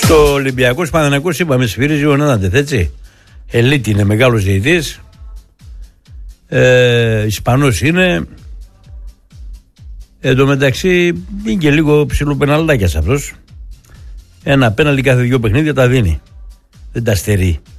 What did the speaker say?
Το Ολυμπιακός Παναθηναϊκός είπαμε σφυρίζει ο Νάναντεθ, έτσι. Ελίτη είναι, μεγάλος διαιτητής. Ισπανός είναι. Εν τω μεταξύ είναι και λίγο ψηλό πεναλτάκιας αυτός. Ένα πέναλτι κάθε 2 παιχνίδια τα δίνει. Δεν τα στερεί.